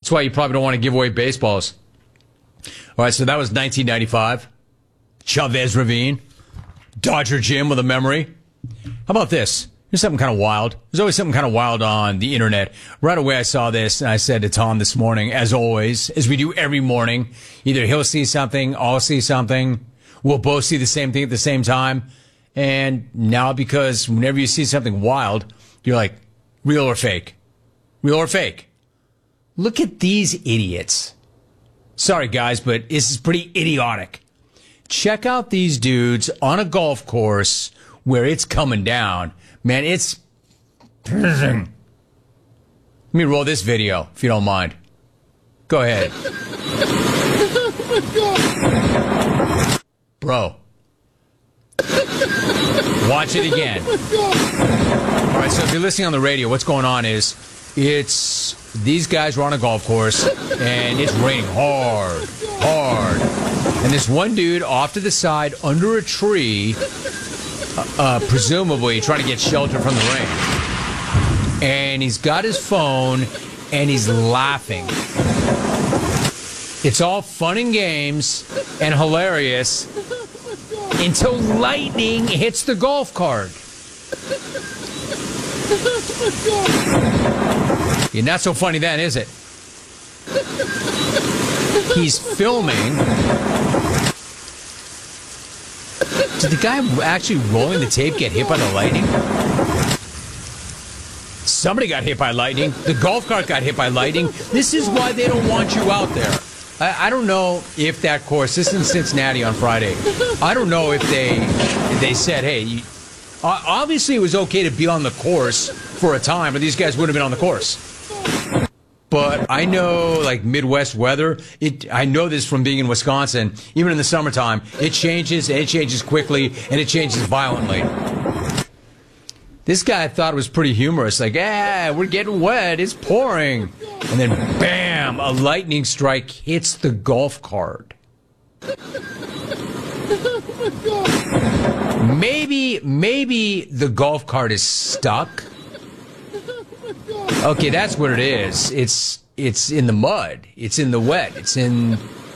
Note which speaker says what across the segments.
Speaker 1: That's why you probably don't want to give away baseballs. All right, so that was 1995. Chavez Ravine. Dodger Jim with a memory. How about this? Here's something kind of wild. There's always something kind of wild on the internet. Right away I saw this, and I said to Tom this morning, as always, as we do every morning, either he'll see something, I'll see something, we'll both see the same thing at the same time. And now, because whenever you see something wild, you're like, real or fake? Real or fake? Look at these idiots. Sorry, guys, but this is pretty idiotic. Check out these dudes on a golf course where it's coming down. Man, it's... Let me roll this video, if you don't mind. Go ahead. Bro. Watch it again. All right, so if you're listening on the radio, what's going on is it's these guys were on a golf course, and it's raining hard. And this one dude off to the side under a tree, presumably trying to get shelter from the rain. And he's got his phone, and he's laughing. It's all fun and games and hilarious until lightning hits the golf cart. Yeah, not so funny then, is it? He's filming. Did the guy actually rolling the tape get hit by the lightning? Somebody got hit by lightning. The golf cart got hit by lightning. This is why they don't want you out there. I don't know if that course, this is in Cincinnati on Friday, I don't know if they said, hey, obviously it was okay to be on the course for a time, but these guys wouldn't have been on the course. But I know, like, Midwest weather, I know this from being in Wisconsin, even in the summertime, it changes, and it changes quickly, and it changes violently. This guy thought it was pretty humorous, like, we're getting wet, it's pouring. And then, bam, a lightning strike hits the golf cart. Maybe the golf cart is stuck. Okay, that's what it is. It's in the mud. It's in the wet. It's in...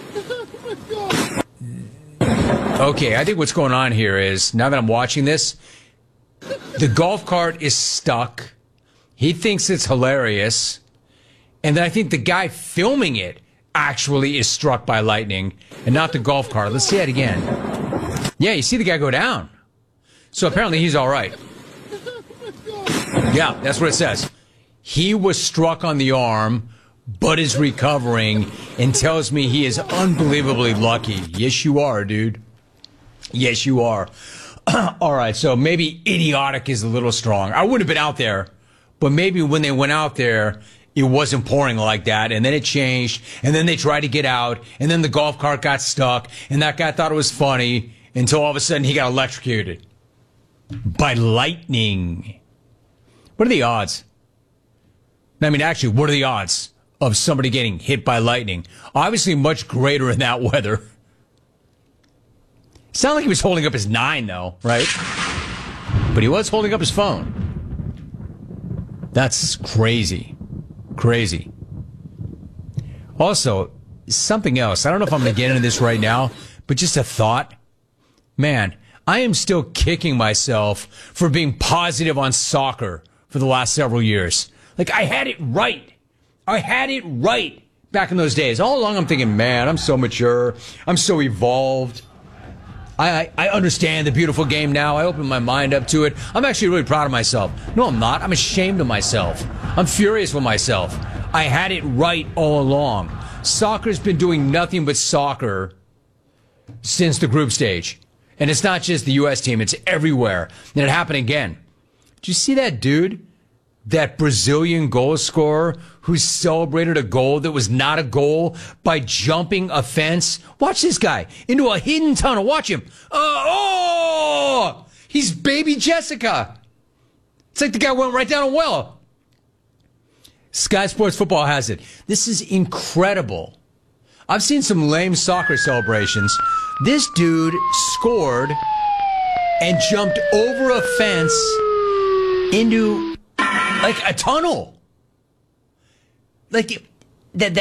Speaker 1: Okay, I think what's going on here is, now that I'm watching this, the golf cart is stuck. He thinks it's hilarious. And then I think the guy filming it actually is struck by lightning and not the golf cart. Let's see that again. Yeah, you see the guy go down. So apparently he's all right. Yeah, that's what it says. He was struck on the arm, but is recovering, and tells me he is unbelievably lucky. Yes, you are, dude. Yes, you are. All right, so maybe idiotic is a little strong. I would have been out there, but maybe when they went out there, it wasn't pouring like that, and then it changed, and then they tried to get out, and then the golf cart got stuck, and that guy thought it was funny until all of a sudden he got electrocuted by lightning. What are the odds? I mean, actually, what are the odds of somebody getting hit by lightning? Obviously, much greater in that weather. It's not like he was holding up his 9, though, right? But he was holding up his phone. That's crazy. Crazy. Also, something else. I don't know if I'm going to get into this right now, but just a thought. Man, I am still kicking myself for being positive on soccer for the last several years. Like, I had it right. I had it right back in those days. All along I'm thinking, man, I'm so mature. I'm so evolved. I understand the beautiful game now. I opened my mind up to it. I'm actually really proud of myself. No, I'm not. I'm ashamed of myself. I'm furious with myself. I had it right all along. Soccer's been doing nothing but soccer since the group stage. And it's not just the U.S. team. It's everywhere. And it happened again. Did you see that dude? That Brazilian goal scorer who celebrated a goal that was not a goal by jumping a fence. Watch this guy into a hidden tunnel. Watch him. He's baby Jessica. It's like the guy went right down a well. Sky Sports Football has it. This is incredible. I've seen some lame soccer celebrations. This dude scored and jumped over a fence into... like a tunnel. Like, that